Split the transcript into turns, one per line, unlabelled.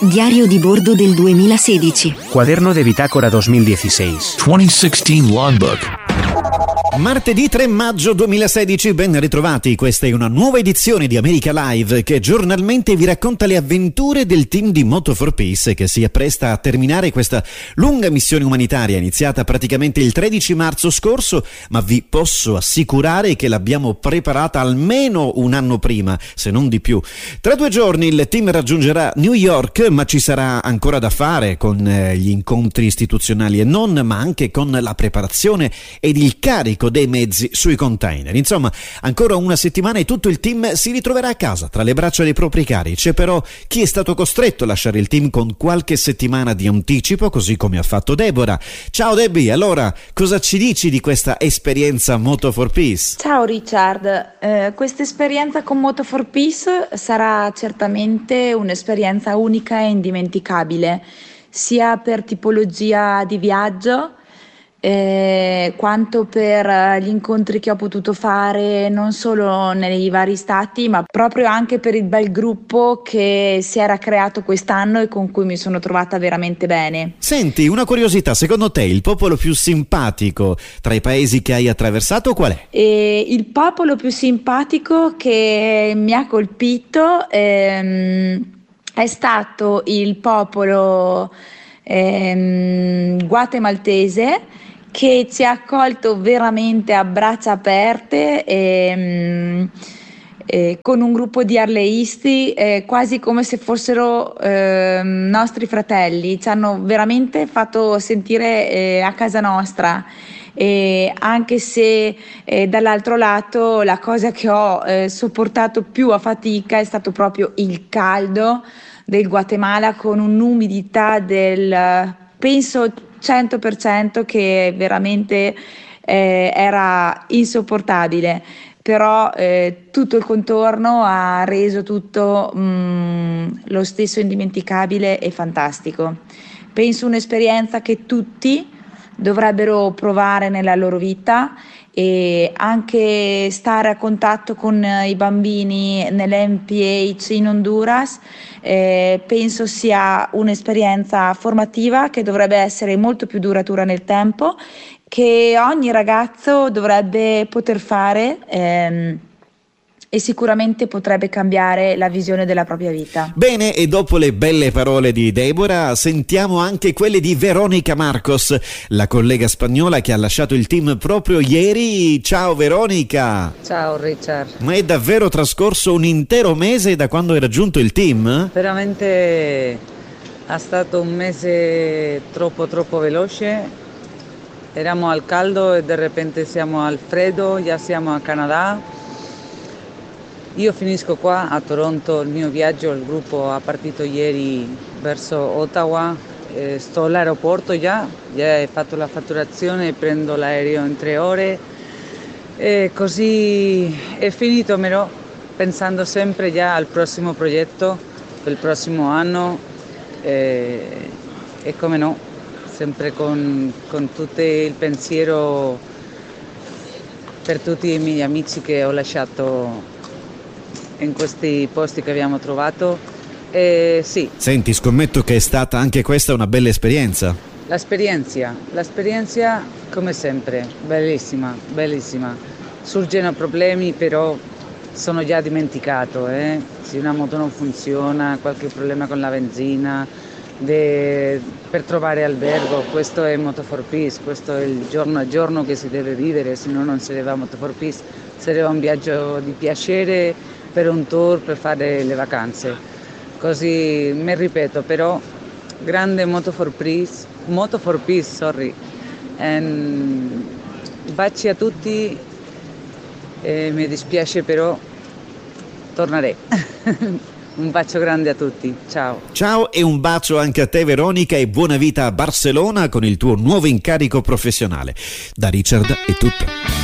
Diario di bordo del 2016.
Cuaderno de bitácora 2016.
2016 Logbook.
Martedì 3 maggio 2016, ben ritrovati. Questa è una nuova edizione di America Live che giornalmente vi racconta le avventure del team di Moto4Peace che si appresta a terminare questa lunga missione umanitaria iniziata praticamente il 13 marzo scorso, ma vi posso assicurare che l'abbiamo preparata almeno un anno prima, se non di più. Tra 2 giorni il team raggiungerà New York, ma ci sarà ancora da fare con gli incontri istituzionali e non, ma anche con la preparazione ed il carico dei mezzi sui container. Insomma, ancora una settimana e tutto il team si ritroverà a casa tra le braccia dei propri cari. C'è però chi è stato costretto a lasciare il team con qualche settimana di anticipo, così come ha fatto Deborah. Ciao Debbie, allora cosa ci dici di questa esperienza Moto4Peace?
Ciao Richard, questa esperienza con Moto4Peace sarà certamente un'esperienza unica e indimenticabile, sia per tipologia di viaggio quanto per gli incontri che ho potuto fare non solo nei vari stati, ma proprio anche per il bel gruppo che si era creato quest'anno e con cui mi sono trovata veramente bene.
Senti, una curiosità, secondo te il popolo più simpatico tra i paesi che hai attraversato qual è?
Il popolo più simpatico che mi ha colpito è stato il popolo guatemaltese, che ci ha accolto veramente a braccia aperte con un gruppo di arleisti quasi come se fossero nostri fratelli. Ci hanno veramente fatto sentire a casa nostra. Anche se dall'altro lato la cosa che ho sopportato più a fatica è stato proprio il caldo del Guatemala, con un'umidità del penso 100%, che veramente era insopportabile, però tutto il contorno ha reso tutto lo stesso indimenticabile e fantastico. Penso un'esperienza che tutti dovrebbero provare nella loro vita, e anche stare a contatto con i bambini nell'MPH in Honduras penso sia un'esperienza formativa che dovrebbe essere molto più duratura nel tempo, che ogni ragazzo dovrebbe poter fare e sicuramente potrebbe cambiare la visione della propria vita.
Bene, e dopo le belle parole di Deborah sentiamo anche quelle di Veronica Marcos, la collega spagnola che ha lasciato il team proprio ieri. Ciao Veronica!
Ciao Richard!
Ma è davvero trascorso un intero mese da quando hai raggiunto il team?
Veramente è stato un mese troppo veloce. Eravamo al caldo e di repente siamo al freddo, già siamo a Canada. Io finisco qua a Toronto il mio viaggio, il gruppo è partito ieri verso Ottawa, sto all'aeroporto già ho fatto la fatturazione, prendo l'aereo in 3 ore e così è finito, però pensando sempre già al prossimo progetto, per il prossimo anno e come no, sempre con tutto il pensiero per tutti i miei amici che ho lasciato in questi posti che abbiamo trovato. Sì. Senti,
scommetto che è stata anche questa una bella esperienza.
L'esperienza come sempre, bellissima. Surgono problemi, però sono già dimenticato. Se una moto non funziona, qualche problema con la benzina, per trovare albergo, questo è Moto4Peace, questo è il giorno a giorno che si deve vivere, se no non sarebbe Moto4Peace, sarebbe un viaggio di piacere per un tour, per fare le vacanze. Così mi ripeto, però grande Moto4Peace, sorry. Baci a tutti, mi dispiace però tornerei. Un bacio grande a tutti, ciao.
Ciao e un bacio anche a te Veronica e buona vita a Barcellona con il tuo nuovo incarico professionale. Da Richard è tutto.